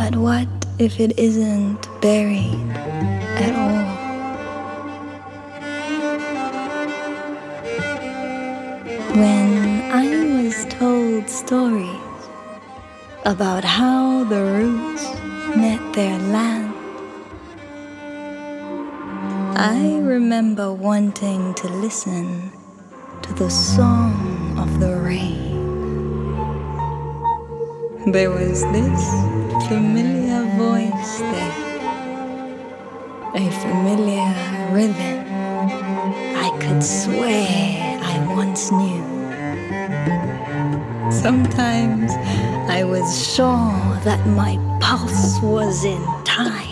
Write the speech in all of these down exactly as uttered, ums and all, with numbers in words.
But what if it isn't buried at all? When I was told stories about how the roots met their land, I remember wanting to listen to the song of the rain. There was this familiar voice there, a familiar rhythm I could swear I once knew. Sometimes I was sure that my pulse was in time.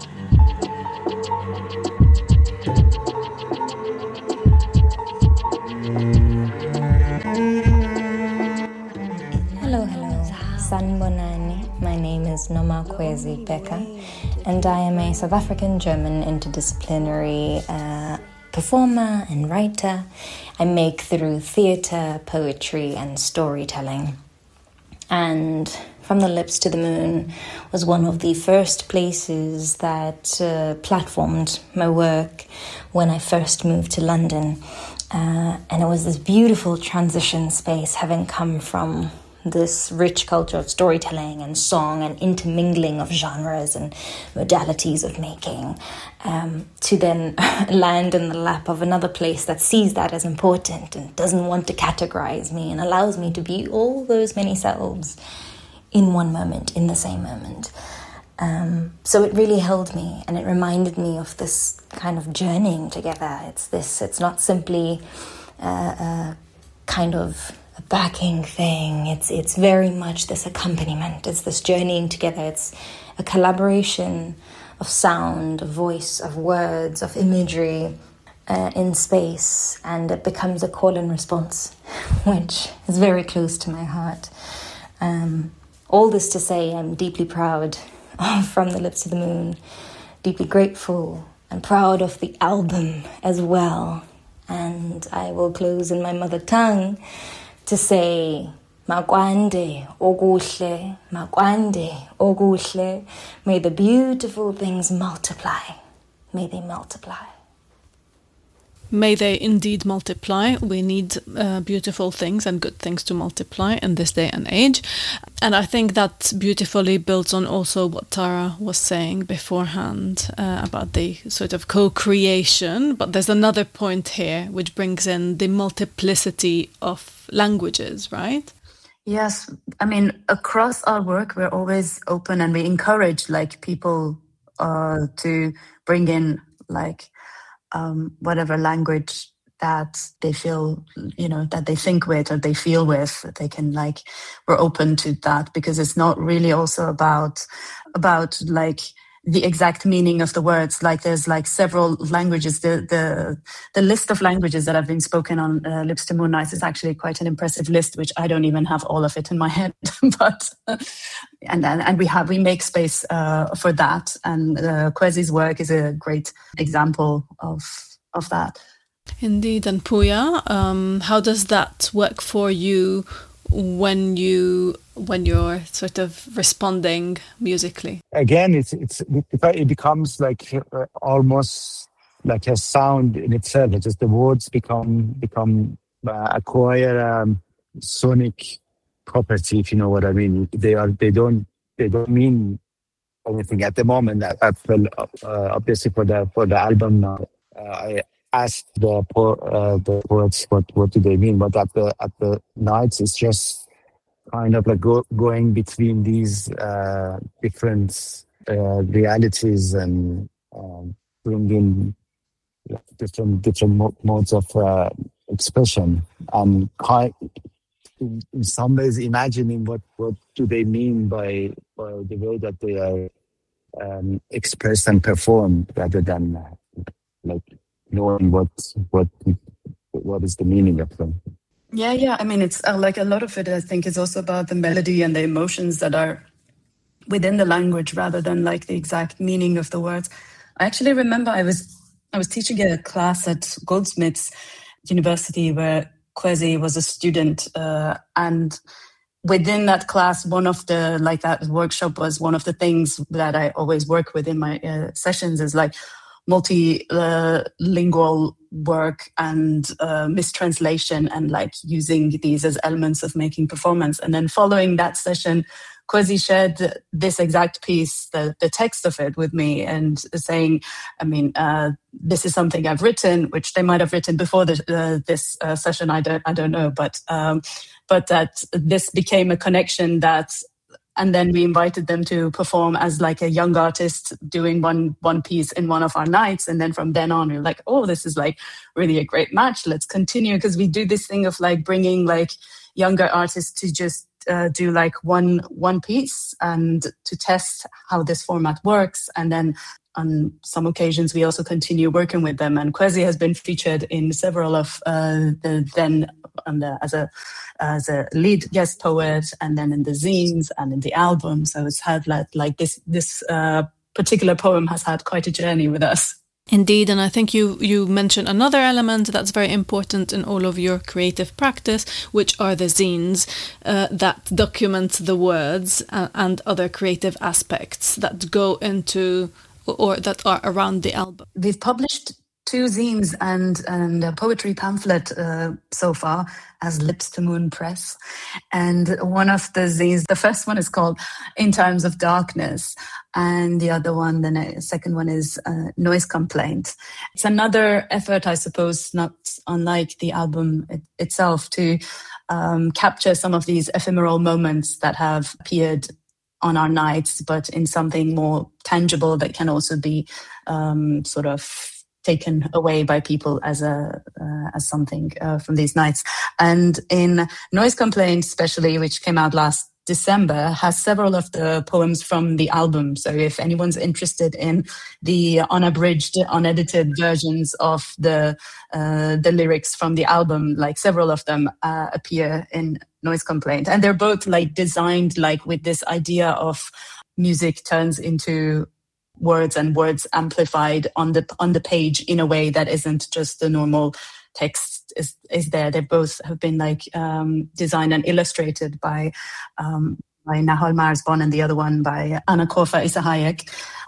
Hello, hello. Sanbonani. My name is Nomakwezi Beka, and I am a South African-German interdisciplinary uh, performer and writer. I make through theatre, poetry, and storytelling. And From the Lips to the Moon was one of the first places that uh, platformed my work when I first moved to London. Uh, and it was this beautiful transition space, having come from this rich culture of storytelling and song and intermingling of genres and modalities of making, um, to then land in the lap of another place that sees that as important and doesn't want to categorize me and allows me to be all those many selves in one moment, in the same moment. Um, so it really held me, and it reminded me of this kind of journeying together. It's this, it's not simply uh, a kind of a backing thing. It's it's very much this accompaniment. It's this journeying together. It's a collaboration of sound, of voice, of words, of imagery uh, in space, and it becomes a call and response, which is very close to my heart. Um, all this to say, I'm deeply proud of From the Lips to the Moon, deeply grateful and proud of the album as well. And I will close in my mother tongue to say, Makwande okuhle, makwande okuhle. May the beautiful things multiply. May they multiply. May they indeed multiply. We need uh, beautiful things and good things to multiply in this day and age. And I think that beautifully builds on also what Tara was saying beforehand uh, about the sort of co-creation. But there's another point here which brings in the multiplicity of languages, right? Yes. I mean, across our work, we're always open and we encourage like people uh, to bring in like Um, whatever language that they feel, you know, that they think with or they feel with, they can like, we're open to that, because it's not really also about, about like the exact meaning of the words. Like there's like several languages. The the the list of languages that have been spoken on uh, Lips to Moonlight is actually quite an impressive list, which I don't even have all of it in my head. but and and and we have we make space uh, for that. And uh, Kwezi's work is a great example of of that. Indeed. And Puya, um, how does that work for you when you when you're sort of responding musically? Again, it's it's it becomes like uh, almost like a sound in itself. It's just the words become become uh, acquire um, sonic property, if you know what I mean. They are they don't they don't mean anything at the moment. I, I feel uh, obviously for the for the album now. Uh, I asked the po- uh, the poets what what do they mean, but at the at the nights it's just kind of like go, going between these uh, different uh, realities and um, bringing different different mo- modes of uh, expression, and kind, in, in some ways imagining what, what do they mean by, by the way that they are um, expressed and performed, rather than uh, like knowing what what what is the meaning of them. Yeah, yeah. I mean, it's uh, like a lot of it, I think, is also about the melody and the emotions that are within the language rather than like the exact meaning of the words. I actually remember I was I was teaching a class at Goldsmiths University where Kwezi was a student, uh, and within that class, one of the, like that workshop was one of the things that I always work with in my uh, sessions is like multilingual uh, work and uh, mistranslation and like using these as elements of making performance. And then following that session, Kwesi shared this exact piece, the, the text of it with me and saying, I mean, uh, this is something I've written, which they might have written before the, uh, this uh, session. I don't, I don't know, but, um, but that this became a connection that, and then we invited them to perform as like a young artist doing one, one piece in one of our nights. And then from then on, we were like, oh, this is like really a great match. Let's continue. Cause we do this thing of like bringing like younger artists to just Uh, do like one one piece and to test how this format works. And then on some occasions, we also continue working with them. And Kwesi has been featured in several of uh, the then on the, as a as a lead guest poet, and then in the zines and in the album. So it's had like, like this this uh, particular poem has had quite a journey with us. Indeed, and I think you, you mentioned another element that's very important in all of your creative practice, which are the zines uh, that document the words uh, and other creative aspects that go into or that are around the album. We've published two zines and, and a poetry pamphlet uh, so far as Lips to Moon Press. And one of the zines, the first one is called In Times of Darkness. And the other one, the second one is uh, Noise Complaint. It's another effort, I suppose, not unlike the album it, itself, to um, capture some of these ephemeral moments that have appeared on our nights, but in something more tangible that can also be um, sort of taken away by people as a uh, as something uh, from these nights. And in Noise Complaint, especially, which came out last December, has several of the poems from the album. So if anyone's interested in the unabridged, unedited versions of the uh, the lyrics from the album, like several of them uh, appear in Noise Complaint. And they're both like designed like with this idea of music turns into words and words amplified on the on the page in a way that isn't just the normal text is is there. They both have been like um, designed and illustrated by um, by Nahal Marsbon, and the other one by Anna Kofa Isahayek.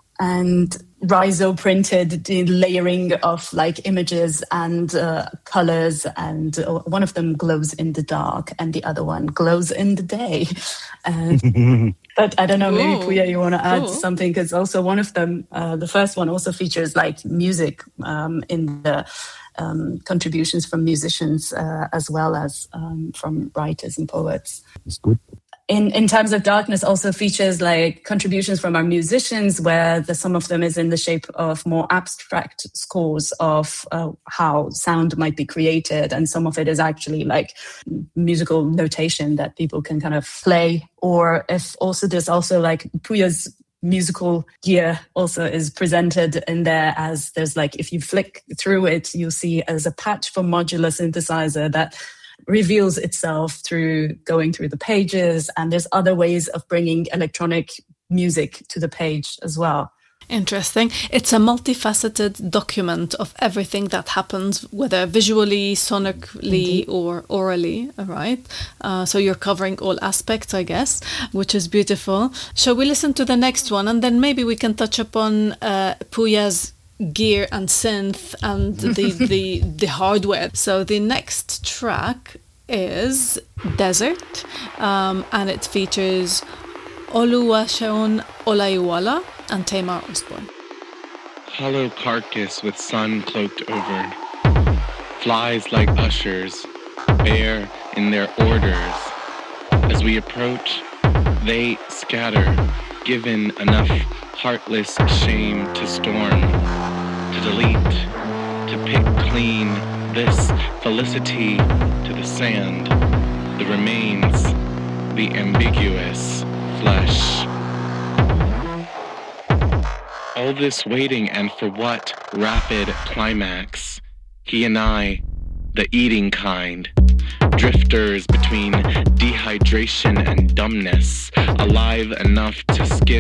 And Riso printed the layering of like images and uh, colors, and uh, one of them glows in the dark and the other one glows in the day. Uh, but I don't know, maybe Ooh, Puya, you want to add cool. something, because also one of them, uh, the first one also features like music um, in the um, contributions from musicians uh, as well as um, from writers and poets. It's good. In in Times of Darkness also features like contributions from our musicians, where the, some of them is in the shape of more abstract scores of uh, how sound might be created, and some of it is actually like musical notation that people can kind of play. Or if also there's also like Puya's musical gear also is presented in there, as there's like, if you flick through it, you'll see as a patch for modular synthesizer that reveals itself through going through the pages, and there's other ways of bringing electronic music to the page as well. Interesting. It's a multifaceted document of everything that happens, whether visually, sonically, Indeed. Or orally, right? Uh, so you're covering all aspects, I guess, which is beautiful. Shall we listen to the next one, and then maybe we can touch upon uh, Puya's gear and synth and the, the the hardware. So the next track is Desert, um, and it features Oluwaseun Olaiwala and Tamar Osborne. Hollow carcass with sun cloaked over, flies like ushers, bear in their orders. As we approach, they scatter, given enough heartless shame to storm, to delete, to pick clean this felicity to the sand, the remains, the ambiguous flesh. All this waiting, and for what rapid climax? He and I, the eating kind, drifters between dehydration and dumbness, alive enough to skim